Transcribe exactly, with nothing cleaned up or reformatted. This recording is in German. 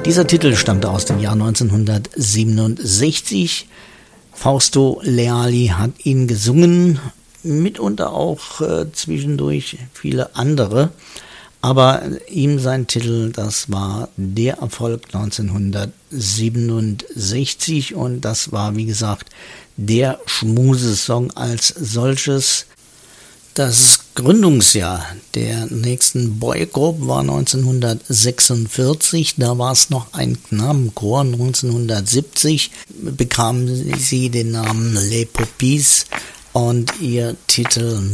Dieser Titel stammte aus dem Jahr neunzehnhundertsiebenundsechzig. Fausto Leali hat ihn gesungen, mitunter auch äh, zwischendurch viele andere. Aber ihm sein Titel, das war der Erfolg neunzehnhundertsiebenundsechzig und das war, wie gesagt, der Schmusesong als solches. Das Gründungsjahr der nächsten Boygroup war neunzehnhundertsechsundvierzig, da war es noch ein Knabenchor. neunzehnhundertsiebzig bekamen sie den Namen Les Poppies und ihr Titel